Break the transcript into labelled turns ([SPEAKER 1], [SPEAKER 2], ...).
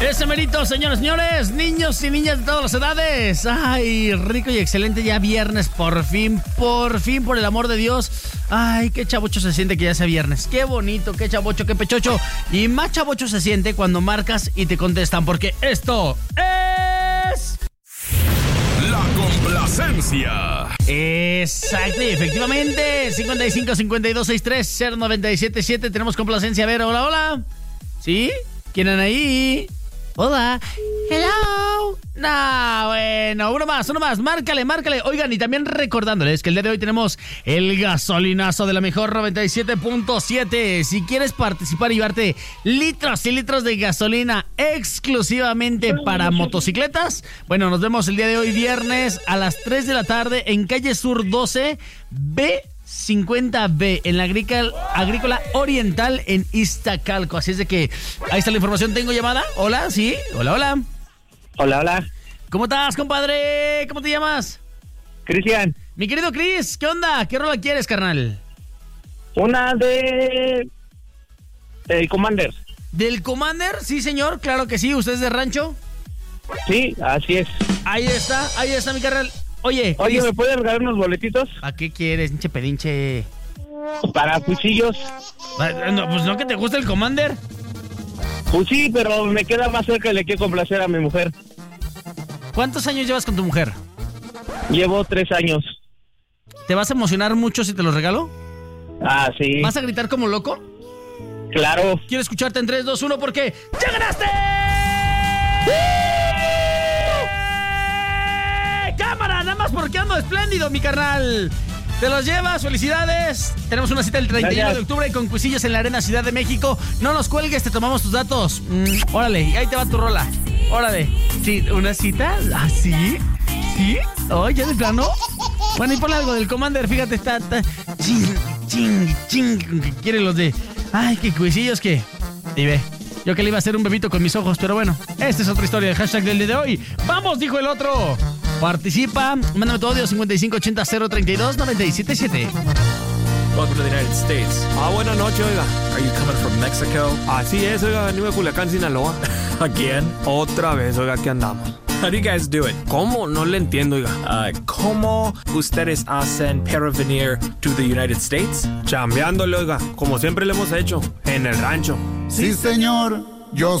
[SPEAKER 1] Ese merito, señores, niños y niñas de todas las edades. Ay, rico y excelente, ya viernes, por fin, por el amor de Dios. Ay, qué chavocho se siente que ya sea viernes. Qué bonito, qué chavocho, qué pechocho. Y más chavocho se siente cuando marcas y te contestan, porque esto es...
[SPEAKER 2] La complacencia.
[SPEAKER 1] Exacto, y efectivamente, 55-52-63-0977. Tenemos complacencia. A ver, hola. ¿Sí? ¿Quién anda ahí? Hola. Hello. No, bueno, uno más. Márcale. Oigan, y también recordándoles que el día de hoy tenemos el gasolinazo de la mejor 97.7. Si quieres participar y llevarte litros y litros de gasolina exclusivamente para motocicletas, bueno, nos vemos el día de hoy viernes a las 3 de la tarde en calle Sur 12 B50B, en la Agrícola Oriental en Iztacalco. Así es de que ahí está la información. ¿Tengo llamada? Hola, ¿sí? Hola.
[SPEAKER 3] Hola.
[SPEAKER 1] ¿Cómo estás, compadre? ¿Cómo te llamas?
[SPEAKER 3] Cristian.
[SPEAKER 1] Mi querido Cris, ¿qué onda? ¿Qué rola quieres, carnal?
[SPEAKER 3] Una de... El Commander.
[SPEAKER 1] ¿Del Commander? Sí, señor, claro que sí. ¿Usted es de rancho?
[SPEAKER 3] Sí, así es.
[SPEAKER 1] Ahí está, mi carnal. Oye,
[SPEAKER 3] ¿me puedes regalar unos boletitos?
[SPEAKER 1] ¿A qué quieres, hinche pedinche?
[SPEAKER 3] Para cuchillos.
[SPEAKER 1] No, pues no, que te gusta el Commander.
[SPEAKER 3] Pues sí, pero me queda más cerca y le quiero complacer a mi mujer.
[SPEAKER 1] ¿Cuántos años llevas con tu mujer?
[SPEAKER 3] Llevo 3 años.
[SPEAKER 1] ¿Te vas a emocionar mucho si te los regalo?
[SPEAKER 3] Ah, sí.
[SPEAKER 1] ¿Vas a gritar como loco?
[SPEAKER 3] Claro.
[SPEAKER 1] Quiero escucharte en 3, 2, 1 porque ¡ya ganaste! ¡Cámara! Nada más porque ando espléndido, mi carnal. Te los llevas, felicidades. Tenemos una cita el 31 de octubre con Cuisillos en la Arena Ciudad de México. No nos cuelgues, te tomamos tus datos. Órale, y ahí te va tu rola. Órale. Sí, ¿una cita? ¿Ah, sí? ¿Sí? ¿Oh, ya de plano? Bueno, y ponle algo del Commander, fíjate, está... Ching, que quieren los de... Ay, qué Cuisillos que... Y ve, yo que le iba a hacer un bebito con mis ojos, pero bueno, esta es otra historia, el hashtag del día de hoy. ¡Vamos!, dijo el otro. Participa, mándame tu audio 5580-032-977.
[SPEAKER 4] Welcome to the United States. Buenas noches, oiga.
[SPEAKER 5] Are you coming from Mexico?
[SPEAKER 4] Así es, oiga, venimos de Culiacán, Sinaloa.
[SPEAKER 5] Again?
[SPEAKER 4] Otra vez, oiga, aquí andamos.
[SPEAKER 5] How do you guys do it?
[SPEAKER 4] ¿Cómo? No le entiendo, oiga.
[SPEAKER 5] ¿Cómo ustedes hacen para venir to the United States?
[SPEAKER 4] Chambeándole, oiga, como siempre le hemos hecho, en el rancho.
[SPEAKER 6] Sí, señor, yo